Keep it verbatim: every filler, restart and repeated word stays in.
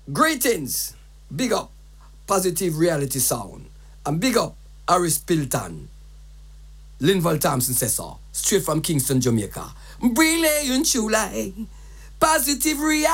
Greetings. Big up Positive Reality Sound. And big up Aris Pilton. Linval Thompson says so. Straight from Kingston, Jamaica. Brilliant July. Positive Reality.